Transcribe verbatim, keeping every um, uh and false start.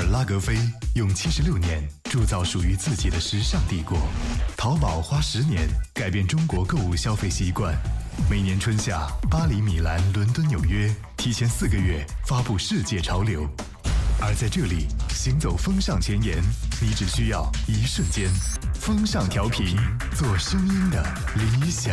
拉格菲用七十六年铸造属于自己的时尚帝国，淘宝花十年改变中国购物消费习惯。每年春夏，巴黎、米兰、伦敦、纽约提前四个月发布世界潮流，而在这里行走风尚前沿，你只需要一瞬间。风尚调频，做声音的理想